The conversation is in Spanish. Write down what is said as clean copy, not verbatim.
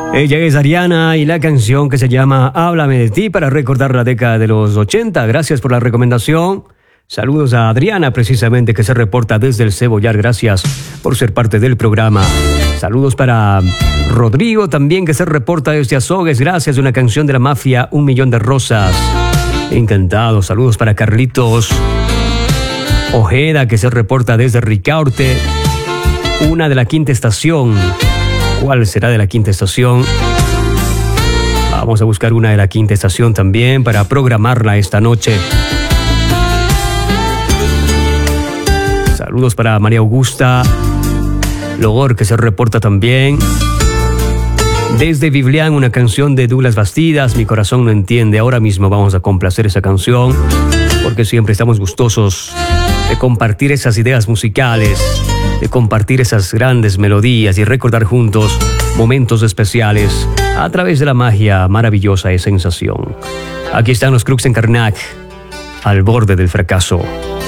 Ella es Ariana y la canción que se llama Háblame de ti para recordar la década de los 80. Gracias por la recomendación. Saludos a Adriana, precisamente, que se reporta desde el Cebollar. Gracias por ser parte del programa. Saludos para Rodrigo, también, que se reporta desde Azogues. Gracias, una canción de la Mafia, Un Millón de Rosas. Encantado. Saludos para Carlitos Ojeda, que se reporta desde Ricaurte. Una de la Quinta Estación. ¿Cuál será de la Quinta Estación? Vamos a buscar una de la Quinta Estación también para programarla esta noche. Saludos para María Augusta Logor, que se reporta también. Desde Biblián, una canción de Douglas Bastidas, Mi Corazón No Entiende. Ahora mismo vamos a complacer esa canción, porque siempre estamos gustosos de compartir esas ideas musicales, de compartir esas grandes melodías y recordar juntos momentos especiales a través de la magia maravillosa de Sensación. Aquí están los Crux en Karnak, Al Borde del Fracaso.